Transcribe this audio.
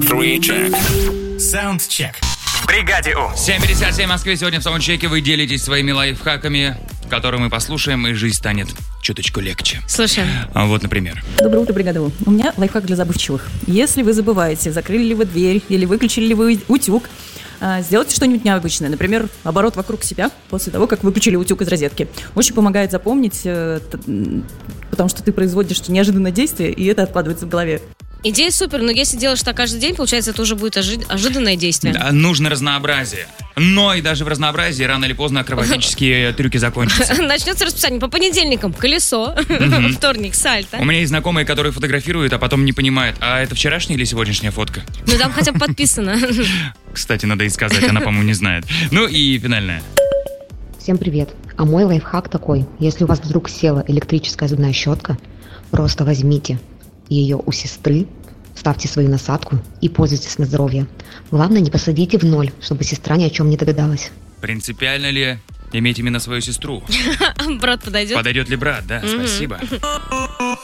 Саундчек. В бригаде У. 7:57 в Москве. Сегодня в саундчеке вы делитесь своими лайфхаками, которые мы послушаем, и жизнь станет чуточку легче. Слушаем. Вот, например. Доброе утро, бригада У. У меня лайфхак для забывчивых. Если вы забываете, закрыли ли вы дверь или выключили ли вы утюг, сделайте что-нибудь необычное. Например, оборот вокруг себя после того, как выключили утюг из розетки. Очень помогает запомнить, потому что ты производишь неожиданное действие, и это откладывается в голове. Идея супер, но если делаешь так каждый день, получается, это уже будет ожиданное действие. Да, нужно разнообразие. Но и даже в разнообразии рано или поздно акробатические трюки закончатся. Начнется расписание по понедельникам колесо, вторник сальто. У меня есть знакомые, которые фотографируют, а потом не понимают, а это вчерашняя или сегодняшняя фотка? Ну там хотя бы подписано. Кстати, надо ей сказать, она, по-моему, не знает. Ну и финальная. Всем привет. А мой лайфхак такой. Если у вас вдруг села электрическая зубная щетка, просто возьмите ее у сестры, ставьте свою насадку и пользуйтесь на здоровье. Главное, не посадите в ноль, чтобы сестра ни о чем не догадалась. Принципиально ли иметь именно свою сестру? Брат подойдет? Подойдет ли брат, да, спасибо.